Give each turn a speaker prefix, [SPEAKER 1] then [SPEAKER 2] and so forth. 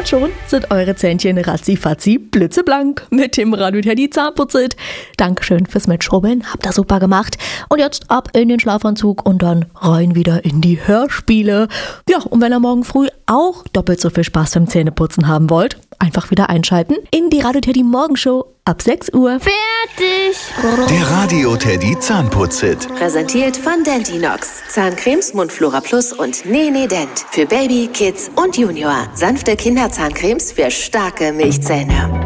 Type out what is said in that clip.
[SPEAKER 1] Und schon sind eure Zähnchen ratzifatzi blitzeblank mit dem Radio Teddy Zahnputzit. Dankeschön fürs Mitschrubbeln, habt ihr super gemacht. Und jetzt ab in den Schlafanzug und dann rein wieder in die Hörspiele. Ja, und wenn ihr morgen früh auch doppelt so viel Spaß beim Zähneputzen haben wollt, einfach wieder einschalten in die Radio Teddy Morgenshow ab 6 Uhr.
[SPEAKER 2] Fertig!
[SPEAKER 3] Der Radio Teddy Zahnputzit.
[SPEAKER 4] Präsentiert von Dentinox. Zahncremes, Mundflora Plus und Nene Dent. Für Baby, Kids und Junior. Sanfte Kinderzahncremes für starke Milchzähne.